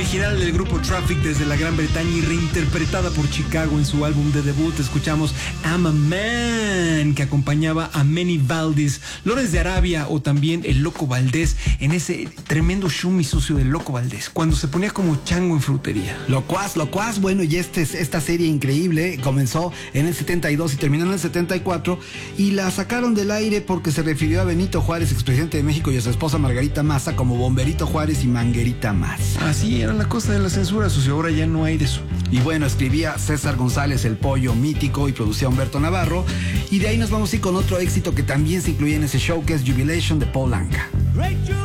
Original del grupo Traffic desde la Gran Bretaña y reinterpretada por Chicago en su álbum de debut, escuchamos I'm a Man, que acompañaba a Manny Valdés, Lores de Arabia o también el Loco Valdés en ese tremendo show, mi socio, del Loco Valdés, cuando se ponía como chango en frutería. Locuaz, bueno, y esta serie increíble comenzó en el 72 y terminó en el 74 y la sacaron del aire porque se refirió a Benito Juárez, expresidente de México, y a su esposa Margarita Maza como Bomberito Juárez y Manguerita Maza. Así era la cosa de la censura, socio, ahora ya no hay de eso. Y bueno, escribía César González, el Pollo Mítico, y producía Humberto Navarro, y de ahí nos vamos a ir con otro éxito que también se incluye en ese show, que es Jubilation de Paul Anka.